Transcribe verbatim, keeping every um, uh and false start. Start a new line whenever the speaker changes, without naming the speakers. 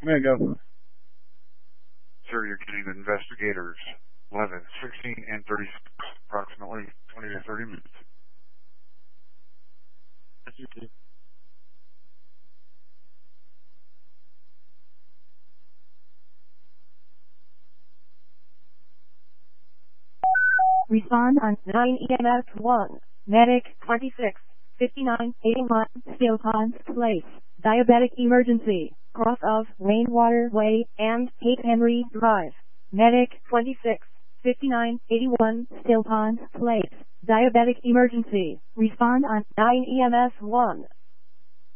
There you go.
Sir, you're getting investigators eleven, sixteen, and thirty, approximately twenty to thirty minutes.
Respond on nine E M S one. Medic twenty-six, fifty-nine, eighty-one, Still Ponds Place. Diabetic emergency. Cross of Rainwater Way and eight Henry Drive. Medic twenty-six, fifty-nine, eighty-one, Still Ponds Place. Diabetic emergency. Respond on nine E M S one.